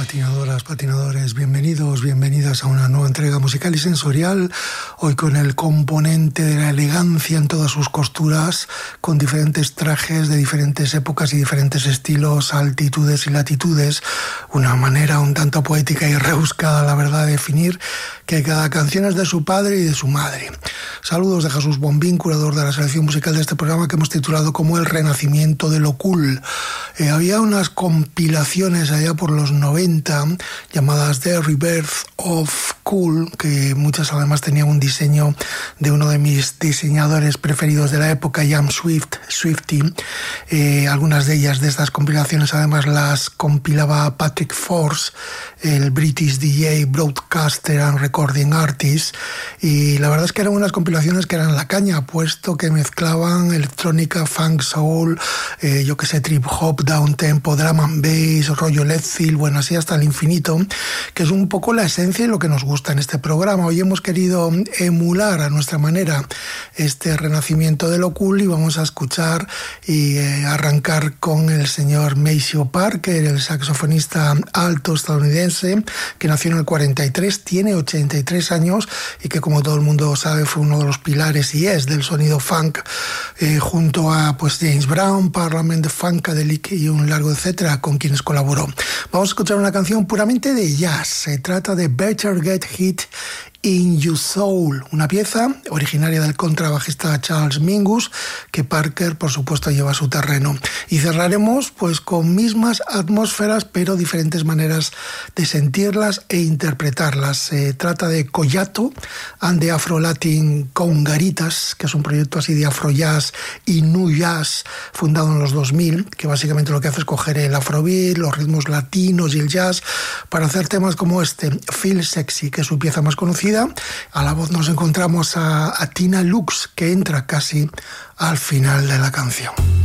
patinadoras, patinadores, bienvenidos, bienvenidas a una nueva entrega musical y sensorial, hoy con el componente de la elegancia en todas sus costuras, con diferentes trajes de diferentes épocas y diferentes estilos, altitudes y latitudes, una manera un tanto poética y rebuscada, la verdad, de definir que cada canción es de su padre y de su madre. Saludos de Jesús Bombín, curador de la selección musical de este programa que hemos titulado como El Renacimiento de lo Cool. Había unas compilaciones allá por los 90 llamadas The Rebirth of Cool, que muchas además tenían un diseño de uno de mis diseñadores preferidos de la época, Ian Swifty. Algunas de ellas, de estas compilaciones, además las compilaba Patrick Force, el British DJ, Broadcaster and Recording Artist, y la verdad es que eran unas compilaciones que eran la caña, puesto que mezclaban electrónica, funk, soul, trip hop, down tempo, drum and bass, rollo Leadfield, bueno, así hasta el infinito, que es un poco la esencia de lo que nos gusta en este programa. Hoy hemos querido emular a nuestra manera este renacimiento de lo cool y vamos a escuchar y arrancar con el señor Maceo Parker, el saxofonista alto estadounidense que nació en el 43, tiene 83 años y que, como todo el mundo sabe, fue uno de los pilares y es del sonido funk, junto a James Brown, Parliament, Funkadelic y un largo etcétera con quienes colaboró. Vamos a escuchar una canción puramente de jazz. Se trata de Better Get Hit in Your Soul, una pieza originaria del contrabajista Charles Mingus, que Parker, por supuesto, lleva a su terreno. Y cerraremos pues con mismas atmósferas, pero diferentes maneras de sentirlas e interpretarlas. Se trata de Collato and the Afro-Latin Congaritas, que es un proyecto así de afro-jazz y new jazz fundado en los 2000, que básicamente lo que hace es coger el afrobeat, los ritmos latinos y el jazz para hacer temas como este, Feel Sexy, que es su pieza más conocida. A la voz nos encontramos a Tina Lux, que entra casi al final de la canción.